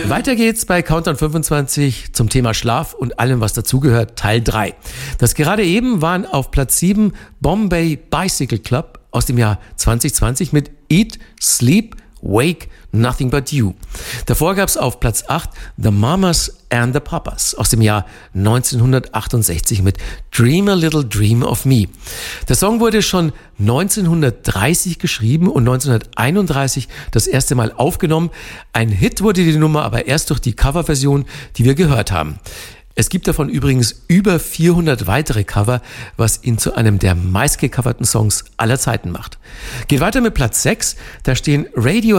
Weiter geht's bei Countdown 25 zum Thema Schlaf und allem, was dazugehört, Teil 3. Das gerade eben waren auf Platz 7 Bombay Bicycle Club aus dem Jahr 2020 mit Eat, Sleep, Wake, Nothing But You. Davor gab's auf Platz 8 The Mamas and the Papas aus dem Jahr 1968 mit Dream a Little Dream of Me. Der Song wurde schon 1930 geschrieben und 1931 das erste Mal aufgenommen. Ein Hit wurde die Nummer aber erst durch die Coverversion, die wir gehört haben. Es gibt davon übrigens über 400 weitere Cover, was ihn zu einem der meistgecoverten Songs aller Zeiten macht. Geht weiter mit Platz 6, da stehen Radio